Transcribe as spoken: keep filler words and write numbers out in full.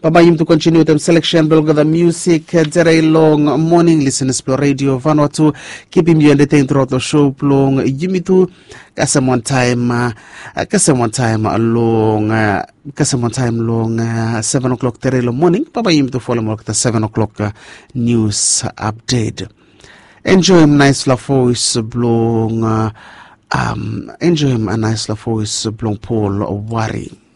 Babayim to continue them selection blog the music very long morning listeners to radio Vanuatu keeping you entertained throughout the show long yimitu kasamon time uh, kasamon time long uh, kasamon time long uh, seven o'clock terelo morning babayim to follow more the seven o'clock uh, news update. Enjoy him nice la voice blong uh, um enjoy him a nice la voice blong Paul Wari.